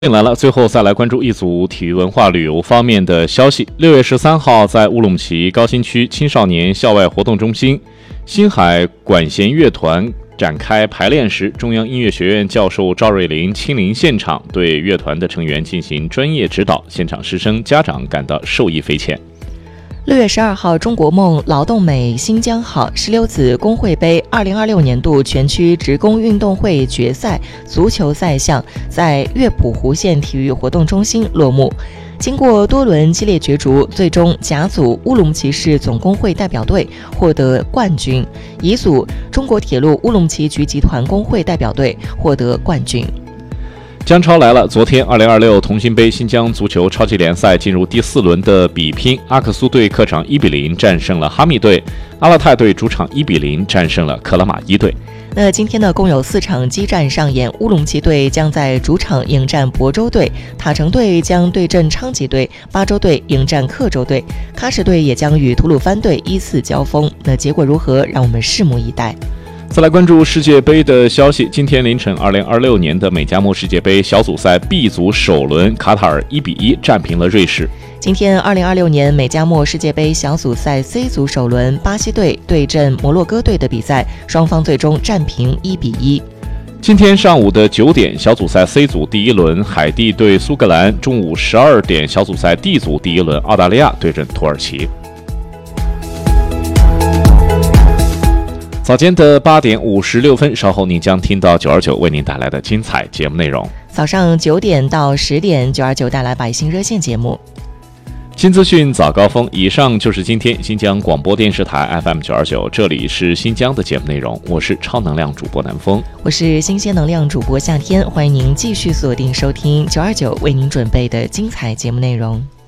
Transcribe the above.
进来了，最后再来关注一组体育文化旅游方面的消息。6月13号，在乌鲁木齐高新区青少年校外活动中心，星海管弦乐团展开排练时，中央音乐学院教授赵瑞林亲临现场，对乐团的成员进行专业指导，现场师生家长感到受益匪浅。 6月12号，中国梦、劳动美、新疆好石榴子工会杯2026年度全区职工运动会决赛足球赛项在乐浦湖县体育活动中心落幕。经过多轮激烈角逐，最终甲组乌鲁木齐市总工会代表队获得冠军，乙组中国铁路乌鲁木齐局集团工会代表队获得冠军。 姜超来了！昨天2026同心杯新疆足球超级联赛进入第4轮的比拼，阿克苏队客场1-0战胜了哈密队，阿勒泰队主场1-0战胜了克拉玛依队。 那今天呢，共有4场激战上演，乌鲁木齐队将在主场迎战亳州队，塔城队将对阵昌吉队，巴州队迎战克州队，喀什队也将与吐鲁番队依次交锋。那结果如何，让我们拭目以待。 再来关注世界杯的消息。今天凌晨，2026年的美加墨世界杯小组赛 B 组首轮，卡塔尔1-1战平了瑞士。 今天2026年美加墨世界杯小组赛 C 组首轮，巴西队对阵摩洛哥队的比赛，双方最终战平1-1。 今天上午的9点，小组赛 C 组第1轮，海地对苏格兰；中午12点，小组赛 D 组第1轮，澳大利亚对阵土耳其。早间的8点56分，稍后您将听到929为您带来的精彩节目内容。 早上9点到10点，929带来百姓热线节目。 新资讯早高峰，以上就是今天新疆广播电视台 FM 929，这里是新疆的节目内容，我是超能量主播南风， 我是新鲜能量主播夏天，欢迎您继续锁定收听929为您准备的精彩节目内容。